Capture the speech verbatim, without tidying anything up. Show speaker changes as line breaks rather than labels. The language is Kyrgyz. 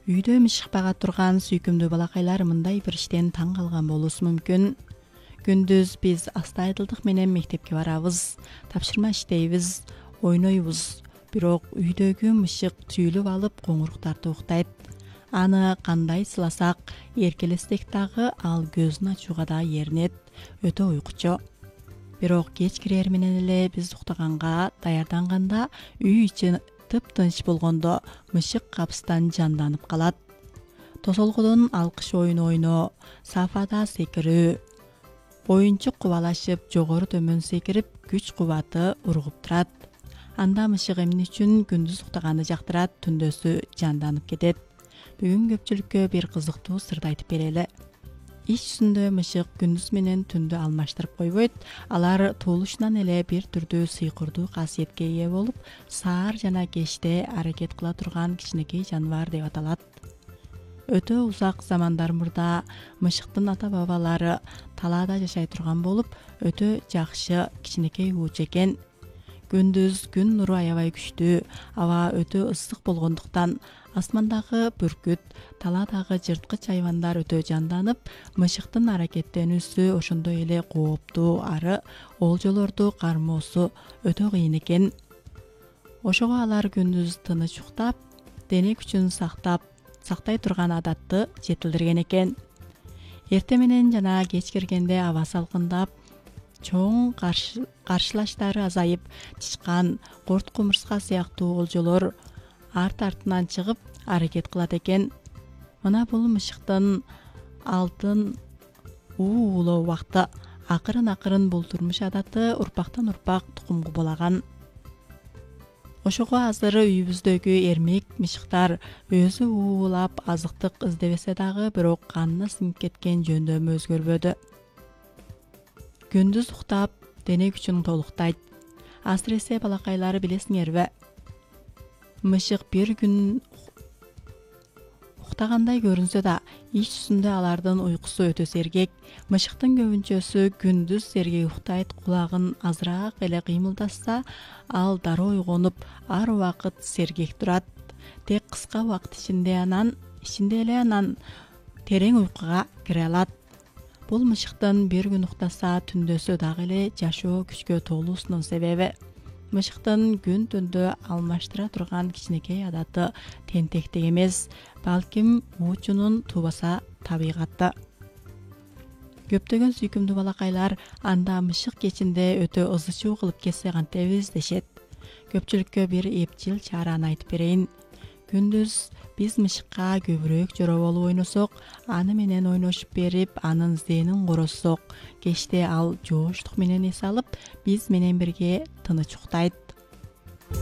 Үйдө мышык бага турган сүйкүмдүү балакайлар мындай бир иштен таң калган болуусу мүмкүн. Күндүз биз аста айдылдык менен мектепке барабыз, тапшырма иштейбиз, ойнойбуз. Бирок үйдөгү мышык түйүлүп алып коңуруктарды уктайт. Аны кандай сыласак, эркелесек дагы ал көзүн ачууга да эринет, өтө уйкучу. Бирок кеч кирер менен эле биз уктаганга даярданганда үй ичи тыптынч болгондо мышык капыстан жанданып калат. Тосолгодон алкыш оюну ойноо, сафада секирүү, оюнчук кубалашып жогору төмөн секирип күч кубаты ургуп турат. Анда мышык эмне үчүн күндүз уктаганды жактырат, түндөсү жанданып кетет. Бүгүн көпчүлүккө бир кызыктуу сырды айтып берели. Иш жүзүндө мышык күндүз менен түндү алмаштырып койбойт. Алар туулушунан эле бир түрдүү сыйкырдуу касиетке ээ болуп, саар жана кечте аракет кыла турган кичинекей жаныбар деп аталат. Өтө узак замандар мурда мышыктын ата бабалары талаада жашай турган болуп, өтө жакшы кичинекей уучу экен. Күндүз күн нуру аябай күчтүү, аба өтө ысык болгондуктан асмандагы бүркүт, талаадагы жырткыч айвандар өтө жанданып, мышыктын аракеттенүүсү ошондой эле кооптуу ары олжолорду кармоосу өтө кыйын экен. Ошого алар күндүз тыныч уктап, дене күчүн сактап, сактай турган адатты жетилдирген экен. Эртең менен жана кеч киргенде аба салкындап, чоң каршылаштары азайып, тышкан, корт кумурска сыяктуу олжолор арт артынан чыгып аракет кылат экен. Мына бул мышыктын алтын уу уулоо убакты. Акырын акырын бул турмуш адаты урпактан урпак тукум кубулаган. Ошого азыр үйүбүздөгү эрмек мышыктар өзү уулап азыктык издебесе дагы, бирок канына сиңип кеткен жөндөмү өзгөрбөдү. Күндүз уктап, дене күчүн толуктайт. Асыресе балакайлары билесиңерби? Мышык бир күн уктагандай көрүнсө да, иш жүзүндө алардын уйкусу өтө сергек. Мышыктын көбүнчөсү күндүз сергек уктайт, кулагын азыраак эле кыймылдатса, ал дароо ойгонуп, ар убакыт сергек турат. Тек кыска убакыт ичинде анан ичинде эле анан терең уйкуга кире алат. Бул мышыктын бир күн уктаса, түндөсү дагы эле жашоо күчкө толуусунун себеби. Мышыктын күн түндө алмаштыра турган кичинекей адаты тентектик эмес, балким уучунун туубаса табигаты. Көптөгөн сүйкүмдүү балакайлар анда мышык кечинде өтө ызы чуу кылып кетсе кантебиз дешет. Көпчүлүккө бир эпчил чараны айтып берейин. Күндүз биз мышыкка көбүрөөк жоро болуп ойносок, аны менен ойношуп берип, анын зээнин коросок, кечте ал жооштук менен эс алып, биз менен бирге тыныч уктайт.